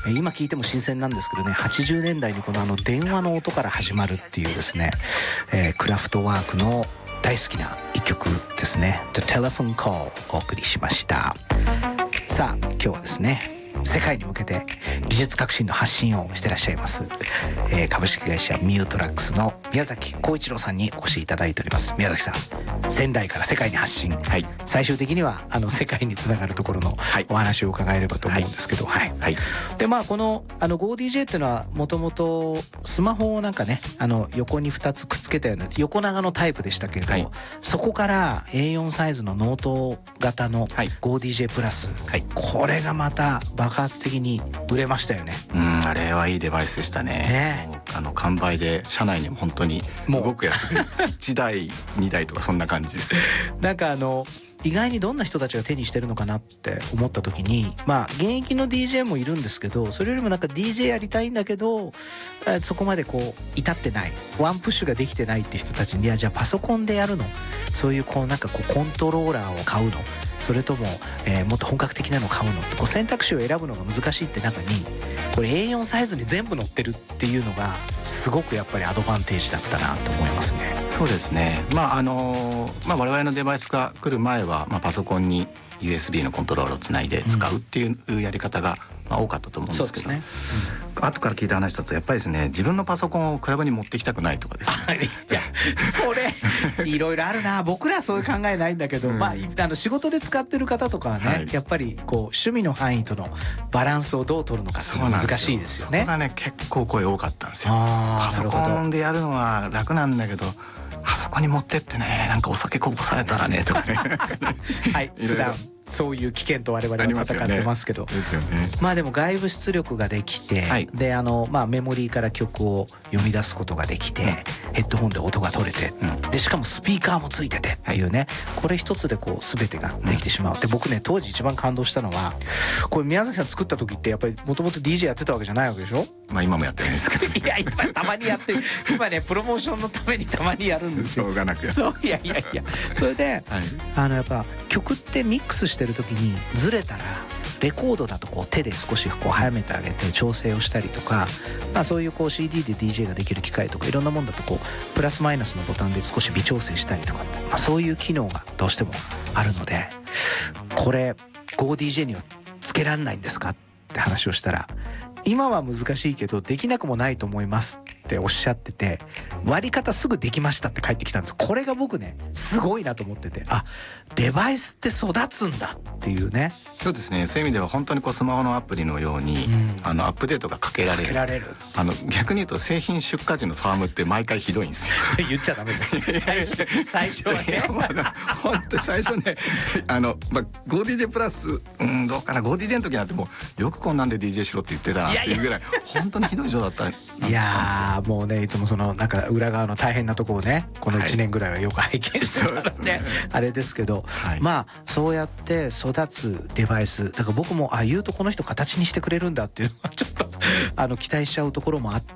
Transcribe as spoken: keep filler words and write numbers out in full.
今聞いても新鮮なんですけどね、はちじゅうねんだいにこのあの電話の音から始まるっていうですね、えー、クラフトワークの大好きな一曲ですね。 The Telephone Call お送りしました。さあ今日はですね、世界に向けて技術革新の発信をしてらっしゃいます、えー、株式会社ミュートラックスの宮崎浩一郎さんにお越しいただいております。宮崎さん、仙台から世界に発信、はい、最終的にはあの世界につながるところのお話を伺えればと思うんですけど、はいはいはい、でまあこのあの ゴーディージェー っていうのはもともとスマホをなんかね、あの横にふたつくっつけたような横長のタイプでしたけれど、はい、そこから エーよん サイズのノート型の ゴーディージェー プラス、はい、これがまた爆発的に売れましたよね。 うん、あれはいいデバイスでしたね。ね、あの完売で車内にも本当に動くやつがいちだいにだいとかそんな感じですなんかあの意外にどんな人たちが手にしてるのかなって思った時に、まあ現役の ディージェー もいるんですけど、それよりもなんか ディージェー やりたいんだけどそこまでこう至ってない、ワンプッシュができてないって人たちに、いやじゃあパソコンでやるの、そういうこうなんかこうコントローラーを買うの、それとも、えー、もっと本格的なのを買うのってこう選択肢を選ぶのが難しいって中に、これ エーよん サイズに全部載ってるっていうのがすごくやっぱりアドバンテージだったなと思いますね。 そうですね。まああのまあ我々のデバイスが来る前は、まあ、パソコンに ユーエスビー のコントローラーをつないで使うっていうやり方が、まあ、多かったと思うんですけど、そうですね、うん、後から聞いた話だとやっぱりですね、自分のパソコンをクラブに持ってきたくないとかですねいやそれいろいろあるな。僕らはそういう考えないんだけど、うん、まああの仕事で使ってる方とかはね、はい、やっぱりこう趣味の範囲とのバランスをどう取るのかって難しいですよね。 そこがね結構声多かったんですよ。パソコンでやるのは楽なんだけど、あそこに持ってってね、なんかお酒こぼされたらねとかねはい普段そういう危険と我々は戦ってますけど、 ですよね。 まあでも外部出力ができて、はい、であのまあメモリーから曲を読み出すことができて、うん、ヘッドホンで音が取れて、うん、でしかもスピーカーもついててっていうね、はい、これ一つでこう全てができてしまう。で僕ね当時一番感動したのは、これ宮崎さん作った時ってやっぱりもともと ディージェー やってたわけじゃないわけでしょ。 まあ今もやってないんですけど、 いや今たまにやって今ねプロモーションのためにたまにやるんですよ。 しょうがなくやそういやいやいやそれで、はい、あのやっぱ曲ってミックスしてる時にずれたらレコードだとこう手で少しこう早めてあげて調整をしたりとか、まあ、そういうこう シーディー で ディージェー ができる機械とかいろんなもんだとこうプラスマイナスのボタンで少し微調整したりとかって、まあ、そういう機能がどうしてもあるので、これ ゴーディージェー にはつけらんないんですかって話をしたら、今は難しいけどできなくもないと思いますっておっしゃってて、割り方すぐできましたって返ってきたんですよ。これが僕ねすごいなと思ってて、あデバイスって育つんだっていうね。 そうですね。そういう意味では本当にこうスマホのアプリのように、うん、あのアップデートがかけられる。かけられる。あの逆に言うと製品出荷時のファームって毎回ひどいんですよ。 それ言っちゃダメです。最初最初はね。 本当最初ね、あのまあ ゴーディージェー プラス、うんどうかな ゴーディージェー の時なんてもうよくこんなんで ディージェー しろって言ってたなっていうぐらい本当にひどい状だった。 いやもうねいつもそのなんか裏側の大変なところをねこのいちねんぐらいはよく拝見してたからね、はい、あれですけど、はい、まあそうやって育つデバイスだから僕もあ言うとこの人形にしてくれるんだっていうのはちょっとあの期待しちゃうところもあって。